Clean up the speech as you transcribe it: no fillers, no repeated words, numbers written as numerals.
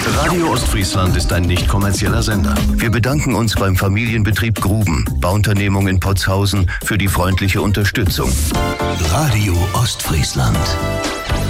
Radio Ostfriesland ist ein nicht kommerzieller Sender. Wir bedanken uns beim Familienbetrieb Gruben, Bauunternehmung in Potshausen, für die freundliche Unterstützung. Radio Ostfriesland.